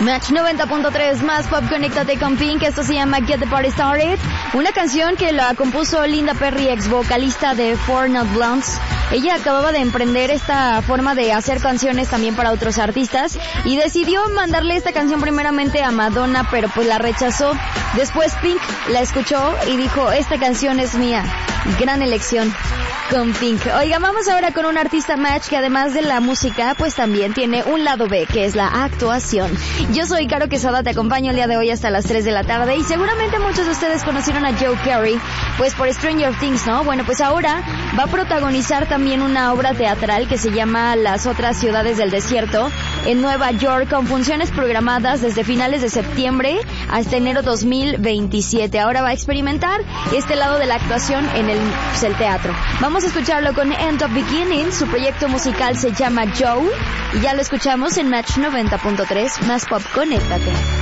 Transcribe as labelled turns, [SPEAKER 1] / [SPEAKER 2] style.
[SPEAKER 1] Match 90.3 más pop, conéctate con Pink. Esto se llama Get the Party Started, una canción que la compuso Linda Perry, ex vocalista de Four Not Blondes. Ella acababa de emprender esta forma de hacer canciones también para otros artistas y decidió mandarle esta canción primeramente a Madonna, pero pues la rechazó. Después Pink la escuchó y dijo, esta canción es mía. Gran elección con Pink. Oiga, vamos ahora con un artista Match que además de la música, pues también tiene un lado B, que es la actuación. Yo soy Caro Quesada, te acompaño el día de hoy hasta las 3 de la tarde y seguramente muchos de ustedes conocieron a Joe Carey, pues por Stranger Things, ¿no? Bueno, pues ahora va a protagonizar también una obra teatral que se llama Las otras ciudades del desierto en Nueva York, con funciones programadas desde finales de septiembre hasta enero 2027. Ahora va a experimentar este lado de la actuación en el teatro. Vamos a escucharlo con End of Beginning. Su proyecto musical se llama Joe y ya lo escuchamos en Match 90.3 más pop, conéctate.